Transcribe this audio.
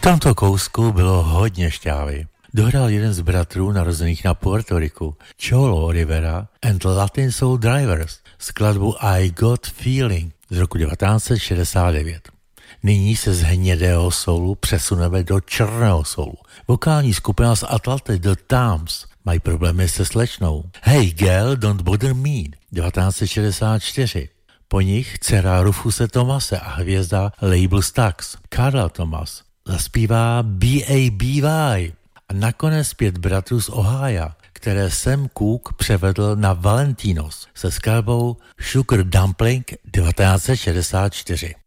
tomto kousku bylo hodně šťávy. Dohrál jeden z bratrů narozených na Puerto Riku, Cholo Rivera and Latin Soul Drivers, skladbu I Got Feeling z roku 1969. Nyní se z hnědého soulu přesuneme do černého soulu. Vokální skupina z Atlanty The Tams mají problémy se slečnou. Hey Girl, Don't Bother Me 1964. Po nich dcera Rufuse Thomase a hvězda label Stax, Carla Thomas, zaspívá B.A.B.Y. A nakonec 5 bratrů z Ohio, které Sam Cooke převedl na Valentinos se skladbou Sugar Dumpling 1964.